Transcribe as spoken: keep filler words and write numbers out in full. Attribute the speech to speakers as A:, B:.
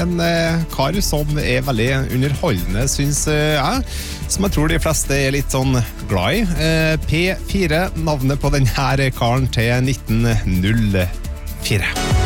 A: en eh, kar som er veldig underholdende, synes eh, jeg, som jeg tror de fleste er litt sånn glad i. Eh, P fire, navnet på denne karen til nitten null fire.